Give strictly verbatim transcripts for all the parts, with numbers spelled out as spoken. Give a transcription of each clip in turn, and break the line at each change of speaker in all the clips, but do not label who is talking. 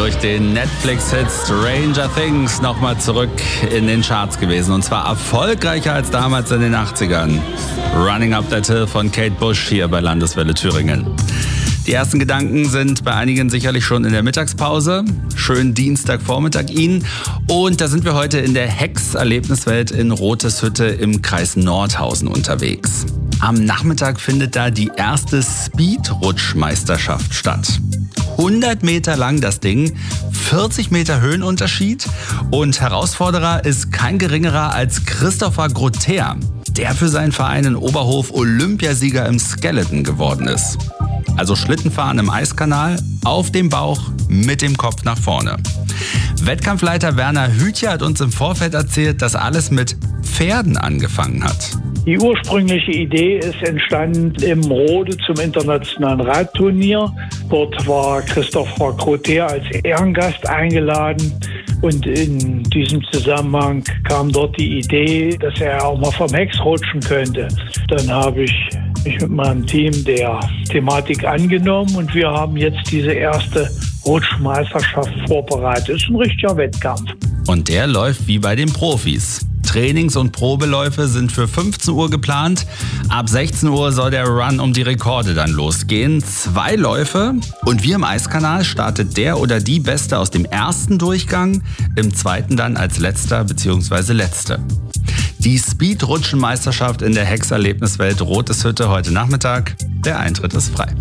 durch den Netflix-Hit Stranger Things nochmal zurück in den Charts gewesen. Und zwar erfolgreicher als damals in den achtzigern. Running Up That Hill von Kate Bush hier bei Landeswelle Thüringen. Die ersten Gedanken sind bei einigen sicherlich schon in der Mittagspause. Schönen Dienstagvormittag Ihnen. Und da sind wir heute in der Hex-Erlebniswelt in Roteshütte im Kreis Nordhausen unterwegs. Am Nachmittag findet da die erste Speed-Rutschmeisterschaft statt. hundert Meter lang das Ding, vierzig Meter Höhenunterschied und Herausforderer ist kein geringerer als Christopher Grotter, der für seinen Verein in Oberhof Olympiasieger im Skeleton geworden ist. Also Schlittenfahren im Eiskanal, auf dem Bauch, mit dem Kopf nach vorne. Wettkampfleiter Werner Hütje hat uns im Vorfeld erzählt, dass alles mit Pferden angefangen hat.
Die ursprüngliche Idee ist entstanden im Rode zum internationalen Radturnier. Dort war Christopher Grotter als Ehrengast eingeladen. Und in diesem Zusammenhang kam dort die Idee, dass er auch mal vom Hex rutschen könnte. Dann habe ich mich mit meinem Team der Thematik angenommen und wir haben jetzt diese erste Rutschmeisterschaft vorbereitet. Das ist ein richtiger Wettkampf.
Und der läuft wie bei den Profis. Trainings- und Probeläufe sind für fünfzehn Uhr geplant. Ab sechzehn Uhr soll der Run um die Rekorde dann losgehen. Zwei Läufe und wie im Eiskanal startet der oder die Beste aus dem ersten Durchgang, im zweiten dann als letzter bzw. letzte. Die Speed-Rutschenmeisterschaft in der Hex-Erlebniswelt Roteshütte heute Nachmittag. Der Eintritt ist frei.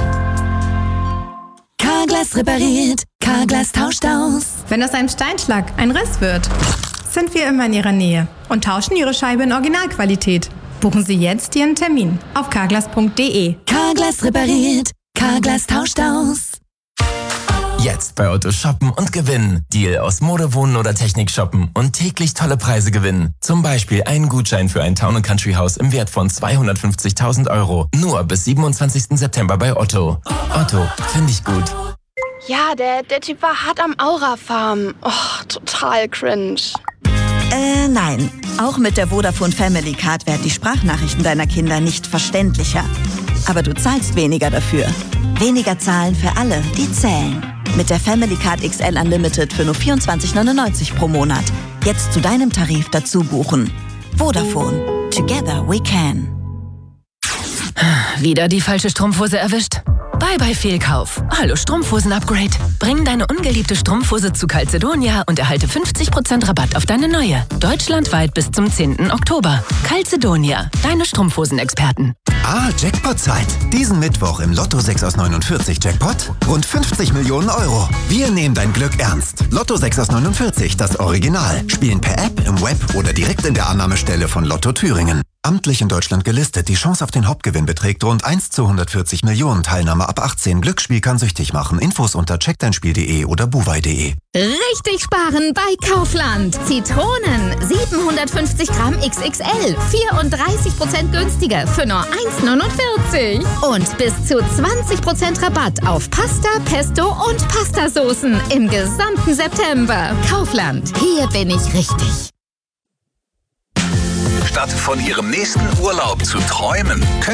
Carglass repariert, Carglass tauscht aus.
Wenn aus einem Steinschlag ein Riss wird, sind wir immer in Ihrer Nähe und tauschen Ihre Scheibe in Originalqualität. Buchen Sie jetzt Ihren Termin auf carglass punkt de.
Carglass repariert, Carglass tauscht aus.
Jetzt bei Otto shoppen und gewinnen. Deal aus Mode, Wohnen oder Technik shoppen und täglich tolle Preise gewinnen. Zum Beispiel einen Gutschein für ein Town- und Country-Haus im Wert von zweihundertfünfzigtausend Euro. Nur bis siebenundzwanzigsten September bei Otto. Otto, finde ich gut.
Ja, der, der Typ war hart am Aura-Farm. Oh, total cringe.
Äh, nein. Auch mit der Vodafone Family Card werden die Sprachnachrichten deiner Kinder nicht verständlicher. Aber du zahlst weniger dafür. Weniger zahlen für alle, die zählen. Mit der Family Card X L Unlimited für nur vierundzwanzig neunundneunzig pro Monat. Jetzt zu deinem Tarif dazu buchen. Vodafone. Together we can.
Wieder die falsche Strumpfhose erwischt? Bye bye Fehlkauf. Hallo Strumpfhosen-Upgrade. Bring deine ungeliebte Strumpfhose zu Calzedonia und erhalte fünfzig Prozent Rabatt auf deine neue. Deutschlandweit bis zum zehnten Oktober. Calzedonia, deine Strumpfhosen-Experten.
Ah, Jackpot-Zeit. Diesen Mittwoch im Lotto sechs aus neunundvierzig Jackpot. Rund fünfzig Millionen Euro. Wir nehmen dein Glück ernst. Lotto sechs aus neunundvierzig, das Original. Spielen per App, im Web oder direkt in der Annahmestelle von Lotto Thüringen. Amtlich in Deutschland gelistet. Die Chance auf den Hauptgewinn beträgt rund eins zu hundertvierzig Millionen. Teilnahme ab achtzehn. Glücksspiel kann süchtig machen. Infos unter check dein spiel punkt de oder buwei punkt de.
Richtig sparen bei Kaufland. Zitronen siebenhundertfünfzig Gramm X X L. vierunddreißig Prozent günstiger für nur eins neunundvierzig. Und bis zu zwanzig Prozent Rabatt auf Pasta, Pesto und Pastasoßen im gesamten September. Kaufland. Hier bin ich richtig.
Statt von Ihrem nächsten Urlaub zu träumen,